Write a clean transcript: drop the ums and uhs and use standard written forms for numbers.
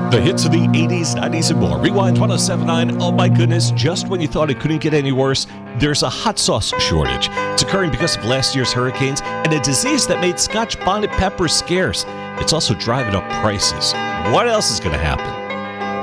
The hits of the 80s, 90s, and more. Rewind 1079. Oh my goodness, just when you thought it couldn't get any worse, there's a hot sauce shortage. It's occurring because of last year's hurricanes and a disease that made Scotch bonnet pepper scarce. It's also driving up prices. What else is going to happen?